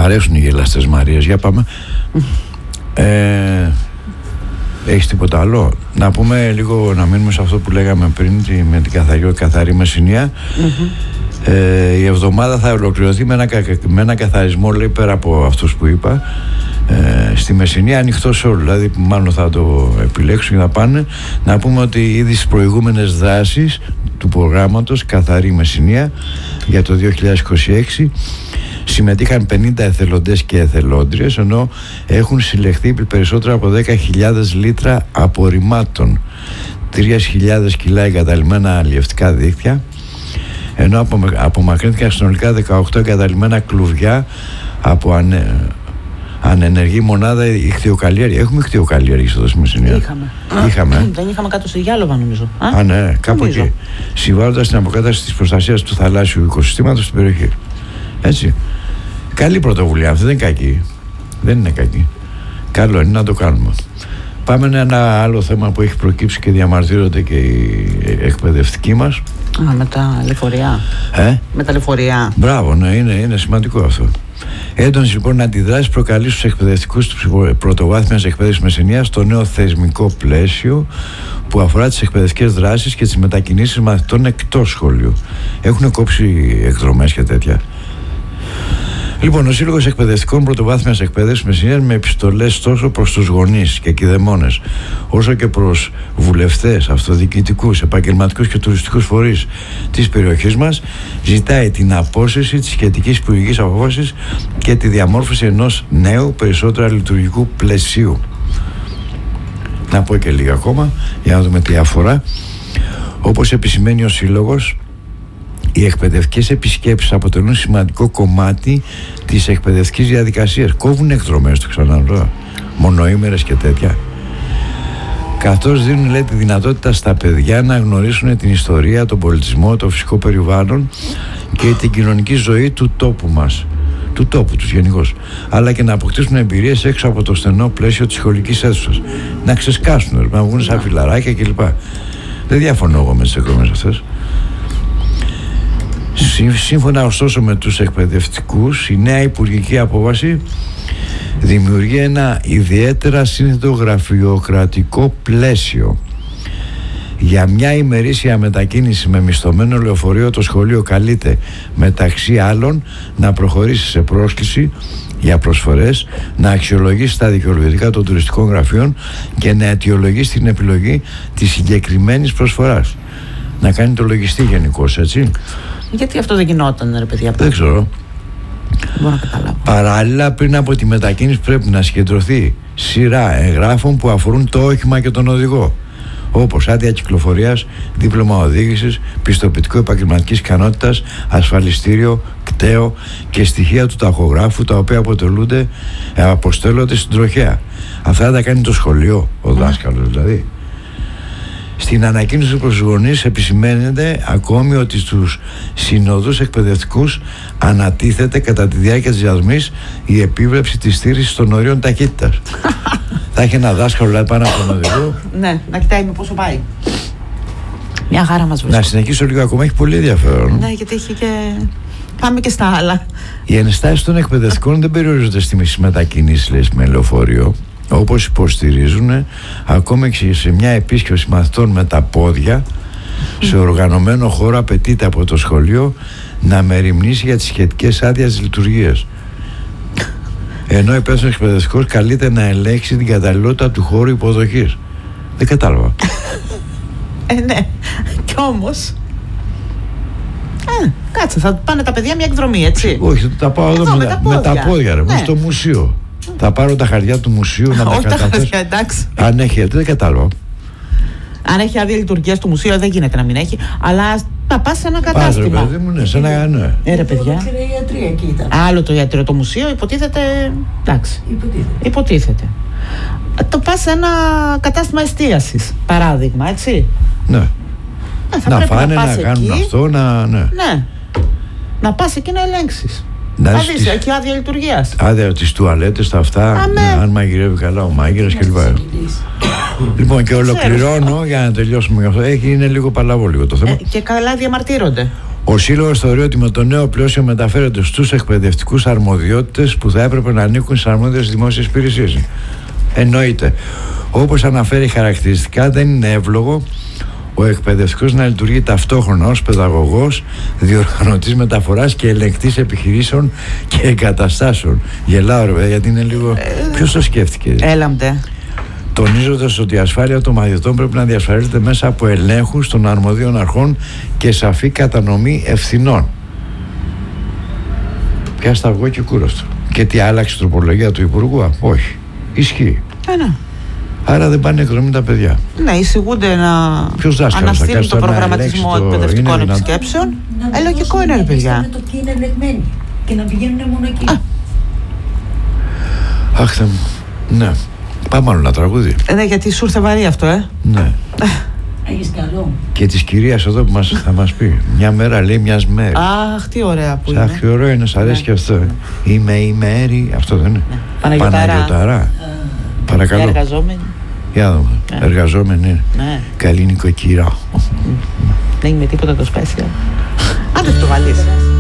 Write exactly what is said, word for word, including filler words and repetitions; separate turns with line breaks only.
αρέσουν οι γελαστές Μαρίες. Για πάμε. ε, Έχεις τίποτα άλλο? Να πούμε λίγο, να μείνουμε σε αυτό που λέγαμε πριν με την καθαρή, καθαρή Μεσσηνία. Mm-hmm. ε, Η εβδομάδα θα ολοκληρωθεί με ένα, με ένα καθαρισμό, λέει, πέρα από αυτούς που είπα, ε, στη Μεσσηνία, ανοιχτό σε όλους. Δηλαδή μάλλον θα το επιλέξουν και θα πάνε. Να πούμε ότι ήδη στις προηγούμενες δράσεις του προγράμματος Καθαρή Μεσσηνία για το δύο χιλιάδες είκοσι έξι συμμετείχαν πενήντα εθελοντές και εθελόντριες, ενώ έχουν συλλεχθεί περισσότερα από δέκα χιλιάδες λίτρα απορριμμάτων, τρεις χιλιάδες κιλά εγκαταλειμμένα αλλιευτικά δίκτυα, ενώ απομακρύνθηκαν συνολικά δεκαοκτώ εγκαταλειμμένα κλουβιά από ανε... ανενεργή μονάδα ιχθυοκαλλιέργεια. Έχουμε ιχθυοκαλλιέργειες εδώ στη Μεσσηνία?
Είχαμε.
Είχαμε.
Δεν είχαμε κάτω στη Γιάλοβα, νομίζω.
Α, Α ναι, κάπου νομίζω. Εκεί. Συμβάλλοντας στην αποκατάσταση της προστασίας του θαλάσσιου οικοσυστήματος στην περιοχή. Έτσι. Καλή πρωτοβουλία αυτή, δεν είναι κακή. Δεν είναι κακή. Καλό είναι να το κάνουμε. Πάμε σε ένα άλλο θέμα που έχει προκύψει και διαμαρτύρονται και οι εκπαιδευτικοί μας.
Α, με τα λεωφορεία.
Ε?
Με τα λεωφορεία.
Μπράβο, ναι, είναι, είναι σημαντικό αυτό. Έντονες λοιπόν αντιδράσεις προκαλεί στους εκπαιδευτικούς της πρωτοβάθμιας εκπαίδευσης Μεσσηνίας στο νέο θεσμικό πλαίσιο που αφορά τις εκπαιδευτικές δράσεις και τις μετακινήσεις μαθητών εκτός σχολείου. Έχουν κόψει εκδρομές και τέτοια. Λοιπόν, ο Σύλλογος Εκπαιδευτικών Πρωτοβάθμιας Εκπαίδευσης Μεσσηνίας, με επιστολές τόσο προς τους γονείς και κηδεμόνες, όσο και προς βουλευτές, αυτοδιοικητικούς, επαγγελματικούς και τουριστικούς φορείς της περιοχής μας, ζητάει την απόσυρση της σχετικής υπουργικής απόφασης και τη διαμόρφωση ενός νέου, περισσότερα λειτουργικού πλαισίου. Να πω και λίγα ακόμα για να δούμε τι αφορά. Όπως επισημαίνει ο Σύλλογος, οι εκπαιδευτικές επισκέψεις αποτελούν σημαντικό κομμάτι της εκπαιδευτικής διαδικασίας. Κόβουν εκδρομές, το ξαναλέω, μονοήμερες και τέτοια. Καθώς δίνουν, λέει, τη δυνατότητα στα παιδιά να γνωρίσουν την ιστορία, τον πολιτισμό, το φυσικό περιβάλλον και την κοινωνική ζωή του τόπου μας, του τόπου τους γενικώς, αλλά και να αποκτήσουν εμπειρίες έξω από το στενό πλαίσιο της σχολικής αίθουσας. Να ξεσκάσουν, να βγουν σαν φιλαράκια κλπ. Δεν διαφωνώ εγώ με τις εκδρομές αυτές. Σύμφωνα ωστόσο με τους εκπαιδευτικούς, η νέα υπουργική απόφαση δημιουργεί ένα ιδιαίτερα σύνθετο γραφειοκρατικό πλαίσιο. Για μια ημερήσια μετακίνηση με μισθωμένο λεωφορείο, το σχολείο καλείται μεταξύ άλλων να προχωρήσει σε πρόσκληση για προσφορές, να αξιολογήσει τα δικαιολογητικά των τουριστικών γραφείων και να αιτιολογήσει την επιλογή της συγκεκριμένης προσφοράς. Να κάνει το λογιστή γενικώς, έτσι.
Γιατί αυτό δεν γινόταν, ρε παιδιά?
Δεν ξέρω.
Μπορώ να καταλάβω.
Παράλληλα, πριν από τη μετακίνηση πρέπει να συγκεντρωθεί σειρά εγγράφων που αφορούν το όχημα και τον οδηγό, όπως άδεια κυκλοφορίας, δίπλωμα οδήγησης, πιστοποιητικό επαγγελματικής ικανότητας, ασφαλιστήριο, κταίο και στοιχεία του ταχογράφου, τα οποία αποτελούνται, αποστέλλονται στην τροχέα. Αυτά τα κάνει το σχολείο, ο δάσκαλος δηλαδή. Στην ανακοίνωση προς τους γονείς επισημαίνεται ακόμη ότι στους συνοδούς εκπαιδευτικούς ανατίθεται κατά τη διάρκεια της διαδρομής η επίβλεψη της στήρησης των ορίων ταχύτητας. Θα έχει ένα δάσκαλο, δηλαδή, πάνω από τον οδηγό.
Ναι, να κοιτάει με πόσο πάει. Μια χαρά μας βρίσκει.
Να συνεχίσω λίγο ακόμα, έχει πολύ ενδιαφέρον.
Ναι, γιατί έχει και... Πάμε και στα άλλα.
Οι ενστάσεις των εκπαιδευτικών δεν περιορίζονται στις μετακινήσεις, λέει, με λεωφορείο, όπως υποστηρίζουν ακόμη και σε μια επίσκεψη μαθητών με τα πόδια σε οργανωμένο χώρο. Απαιτείται από το σχολείο να μεριμνήσει για τις σχετικές άδειες λειτουργίας, ενώ ο υπεύθυνος εκπαιδευτικός καλείται να ελέγξει την καταλληλότητα του χώρου υποδοχής. Δεν κατάλαβα.
Ε, ναι, κι όμως ε, κάτσε, θα πάνε τα παιδιά μια εκδρομή, έτσι?
Όχι, τα πάω εδώ, εδώ με, με, τα με τα πόδια, ρε, ναι. Στο μουσείο. Θα πάρω τα χαρτιά του μουσείου να τα καταθέσω. Αν έχει, δεν κατάλαβα.
Αν έχει άδεια λειτουργίας του μουσείου, δεν γίνεται να μην έχει, αλλά θα πας σε ένα κατάστημα.
Πας, ρε παιδί μου, ναι, σε ένα, ναι.
Ε, ρε παιδιά. Άλλο το ιατρείο, το μουσείο, υποτίθεται. Εντάξει.
Υποτίθεται.
Υποτίθεται. Το πας σε ένα κατάστημα εστίασης, παράδειγμα, έτσι.
Ναι.
Ε,
να φάνε,
να,
να κάνουν εκεί, αυτό, να. Ναι.
ναι. Να πας εκεί να ελέγξεις.
Να
θα δεις, εκεί άδεια λειτουργίας.
Άδεια τις τουαλέτες, τα αυτά, ναι, αν μαγειρεύει καλά ο μάγειρας κλπ. Λοιπόν, και ολοκληρώνω για να τελειώσουμε γι' αυτό. Έχει, είναι λίγο παλαβό λίγο το θέμα.
Ε, και καλά διαμαρτύρονται.
Ο Σύλλογος θεωρεί ότι με το νέο πλαίσιο μεταφέρονται στους εκπαιδευτικούς αρμοδιότητες που θα έπρεπε να ανήκουν στις αρμόδιες δημόσιες υπηρεσίες. Εννοείται, όπως αναφέρει χαρακτηριστικά, δεν είναι εύλογο ο εκπαιδευτικός να λειτουργεί ταυτόχρονα ως παιδαγωγός, διοργανωτής μεταφοράς και ελεγκτής επιχειρήσεων και εγκαταστάσεων. Γελάω ρε, γιατί είναι λίγο... Ε, ποιος το σκέφτηκε?
Έλαμπτε.
Τονίζοντας ότι η ασφάλεια των μαθητών πρέπει να διασφαλίζεται μέσα από ελέγχους των αρμοδίων αρχών και σαφή κατανομή ευθυνών. Πιάστα αυγό και κούραστο. Και τι, άλλαξε η τροπολογία του Υπουργού? Όχι. Ισχύει.
Ε, ναι.
Άρα δεν πάνε εκδρομή τα παιδιά.
Ναι, εισηγούνται να αναστείλουν το προγραμματισμό το... εκπαιδευτικών επισκέψεων. Ε, λογικό είναι, ρε παιδιά.
Το ποιοι είναι εκλεγμένοι και να πηγαίνουν μόνο εκεί.
Αχ, θα μου. Ναι. Πάμε άλλο ένα τραγούδι.
Ε, ναι, γιατί σου ήρθε βαρύ αυτό, ε.
Ναι.
Έχεις καλό.
Και της κυρίας εδώ που μας, θα μας πει. Μια μέρα λέει μιας μέρης.
Αχ, τι ωραία που είναι.
Αχ, τι ωραίο είναι, σ' αρέσει και αυτό. Είμαι η Μέρη. Αυτό δεν είναι? Παναγιωταρά. Παρακαλώ.
Εργαζόμενοι.
Για δούμε. Ναι. Εργαζόμενοι είναι.
Ναι.
Καλή νοικοκυρά.
Δεν είναι τίποτα το special. Άντε το βάλεις.